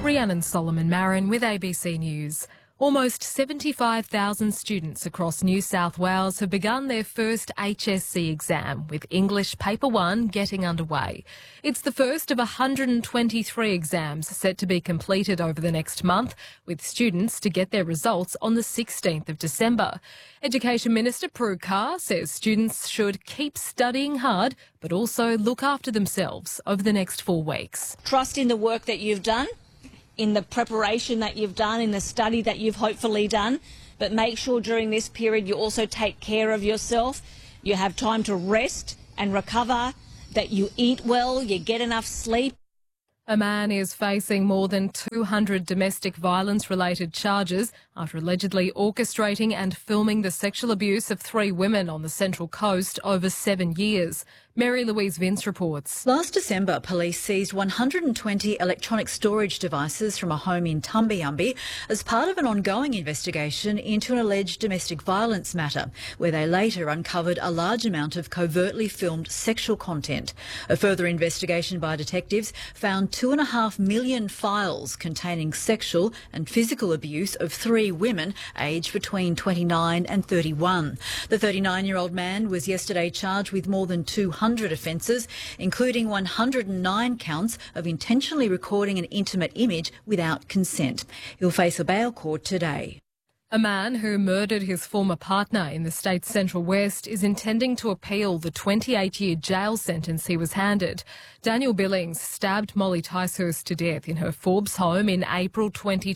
Rhiannon Solomon Marin with ABC News. Almost 75,000 students across New South Wales have begun their first HSC exam, with English Paper 1 getting underway. It's the first of 123 exams set to be completed over the next month, with students to get their results on the 16th of December. Education Minister Prue Carr says students should keep studying hard, but also look after themselves over the next 4 weeks. Trust in the work that you've done, in the preparation that you've done, in the study that you've hopefully done, but make sure during this period you also take care of yourself, you have time to rest and recover, that you eat well, you get enough sleep. A man is facing more than 200 domestic violence-related charges after allegedly orchestrating and filming the sexual abuse of 3 women on the Central Coast over 7 years. Mary Louise Vince reports. Last December, police seized 120 electronic storage devices from a home in Tumbiumbi as part of an ongoing investigation into an alleged domestic violence matter, where they later uncovered a large amount of covertly filmed sexual content. A further investigation by detectives found 2.5 million files containing sexual and physical abuse of 3 women aged between 29 and 31. The 39-year-old man was yesterday charged with more than 200 offences, including 109 counts of intentionally recording an intimate image without consent. He'll face a bail court today. A man who murdered his former partner in the state's Central West is intending to appeal the 28-year jail sentence he was handed. Daniel Billings stabbed Molly Ticehurst to death in her Forbes home in April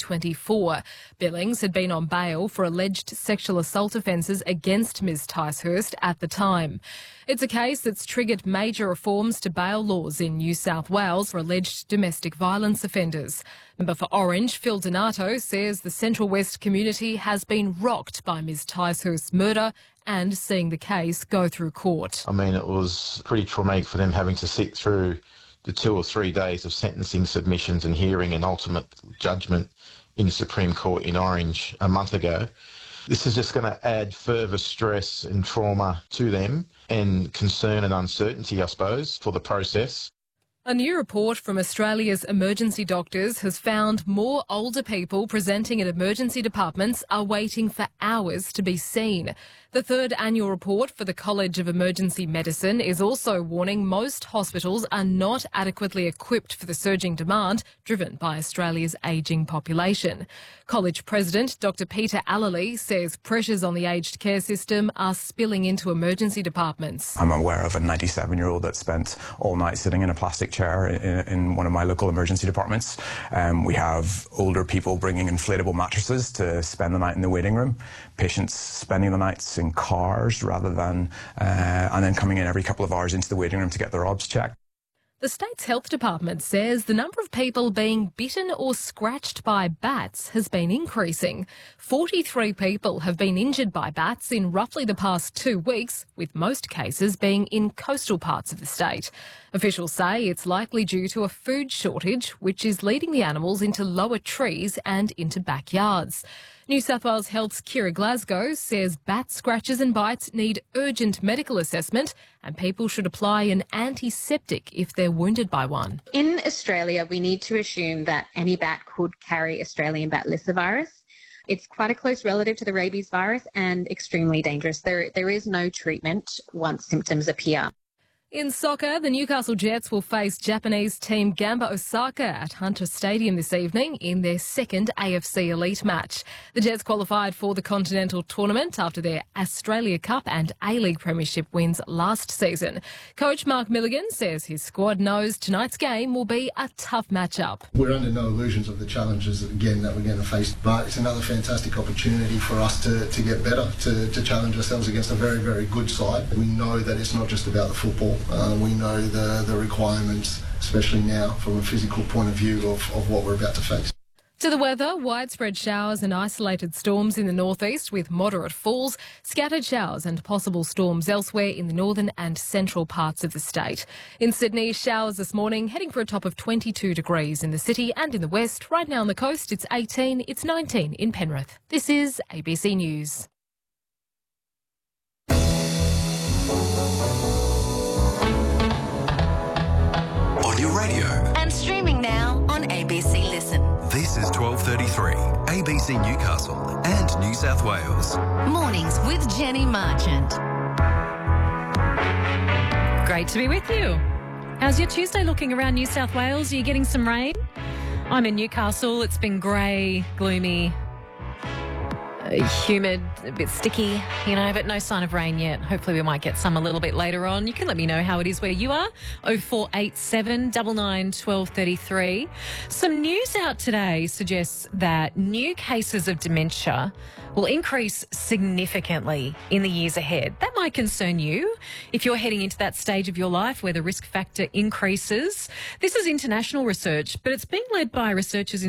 2024. Billings had been on bail for alleged sexual assault offences against Ms Ticehurst at the time. It's a case that's triggered major reforms to bail laws in New South Wales for alleged domestic violence offenders. Member for Orange, Phil Donato, says the Central West community has been rocked by Ms Ticehurst's murder and seeing the case go through court. I mean, it was pretty traumatic for them having to sit through the 2 or 3 days of sentencing submissions and hearing an ultimate judgment in the Supreme Court in Orange a month ago. This is just going to add further stress and trauma to them and concern and uncertainty, I suppose, for the process. A new report from Australia's emergency doctors has found more older people presenting at emergency departments are waiting for hours to be seen. The 3rd annual report for the College of Emergency Medicine is also warning most hospitals are not adequately equipped for the surging demand driven by Australia's ageing population. College President Dr Peter Allerley says pressures on the aged care system are spilling into emergency departments. I'm aware of a 97-year-old that spent all night sitting in a plastic chair in one of my local emergency departments. We have older people bringing inflatable mattresses to spend the night in the waiting room, patients spending the nights in cars rather than, and then coming in every couple of hours into the waiting room to get their obs checked. The state's health department says the number of people being bitten or scratched by bats has been increasing. 43 people have been injured by bats in roughly the past 2 weeks, with most cases being in coastal parts of the state. Officials say it's likely due to a food shortage, which is leading the animals into lower trees and into backyards. New South Wales Health's Kira Glasgow says bat scratches and bites need urgent medical assessment and people should apply an antiseptic if they're wounded by one. In Australia, we need to assume that any bat could carry Australian bat lyssavirus. It's quite a close relative to the rabies virus and extremely dangerous. There is no treatment once symptoms appear. In soccer, the Newcastle Jets will face Japanese team Gamba Osaka at Hunter Stadium this evening in their 2nd AFC Elite match. The Jets qualified for the Continental Tournament after their Australia Cup and A-League Premiership wins last season. Coach Mark Milligan says his squad knows tonight's game will be a tough matchup. We're under no illusions of the challenges that we're going to face, but it's another fantastic opportunity for us to get better, to challenge ourselves against a very, very good side. We know that it's not just about the football. We know the requirements, especially now from a physical point of view of what we're about to face. To the weather, widespread showers and isolated storms in the northeast with moderate falls, scattered showers and possible storms elsewhere in the northern and central parts of the state. In Sydney, showers this morning, heading for a top of 22 degrees in the city and in the west. Right now on the coast, it's 18, it's 19 in Penrith. This is ABC News. Audio radio. And streaming now on ABC Listen. 12:33, ABC Newcastle and New South Wales. Mornings with Jenny Marchant. Great to be with you. How's your Tuesday looking around New South Wales? Are you getting some rain? I'm in Newcastle. It's been grey, gloomy, humid, a bit sticky, but no sign of rain yet. Hopefully we might get some a little bit later on. You can let me know how it is where you are. 0487 99 1233. Some news out today suggests that new cases of dementia will increase significantly in the years ahead. That might concern you if you're heading into that stage of your life where the risk factor increases. This is international research, but it's being led by researchers in